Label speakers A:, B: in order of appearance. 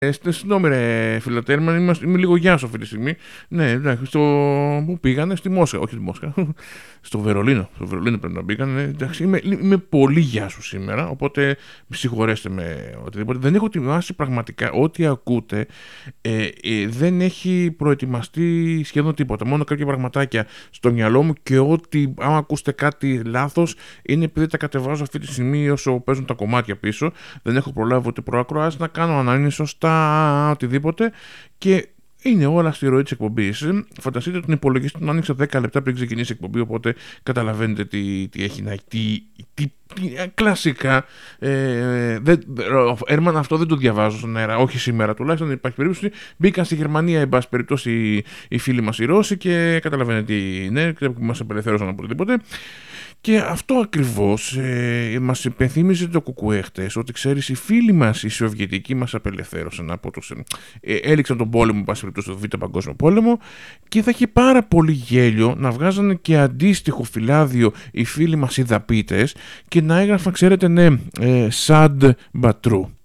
A: Συγγνώμη ρε φιλοτέρμα, είμαι λίγο Γιάσο αυτή τη στιγμή. Ναι, εντάξει, πού πήγανε, στη Μόσχα, όχι στη Μόσχα, στο Βερολίνο. Στο Βερολίνο πρέπει να πήγανε. Εντάξει, είμαι πολύ Γιάσο σήμερα, οπότε συγχωρέστε με οτιδήποτε. Δεν έχω ετοιμάσει πραγματικά ό,τι ακούτε. Δεν έχει προετοιμαστεί σχεδόν τίποτα. Μόνο κάποια πραγματάκια στο μυαλό μου και ότι άμα ακούσετε κάτι λάθος είναι επειδή τα κατεβάζω αυτή τη στιγμή όσο παίζουν τα κομμάτια πίσω. Δεν έχω προλάβει ούτε προακροάσεις να κάνω, αν είναι σωστά, οτιδήποτε. Και είναι όλα στη ροή της εκπομπής. Φανταστείτε τον υπολογιστή τον άνοιξα 10 λεπτά πριν ξεκινήσει η εκπομπή, οπότε καταλαβαίνετε τι έχει να έχει. Κλασικά. Έρμαν, αυτό δεν το διαβάζω στον αέρα, όχι σήμερα τουλάχιστον. Δεν υπάρχει περίπτωση. Μπήκαν στη Γερμανία, εν πάση περιπτώσει, οι φίλοι μας οι Ρώσοι και καταλαβαίνετε τι είναι, μας απελευθέρωσαν από οτιδήποτε. Και αυτό ακριβώς μας υπενθύμιζε το Κουκουέ χτες, ότι ξέρεις, οι φίλοι μας οι Σοβιετικοί μας απελευθέρωσαν από τους. Έληξαν τον πόλεμο, πάση περιπτώσει, στο Β' Παγκόσμιο Πόλεμο, και θα έχει πάρα πολύ γέλιο να βγάζανε και αντίστοιχο φυλάδιο οι φίλοι μας οι δαπίτες και να έγραφαν, ξέρετε, ναι, sad but true.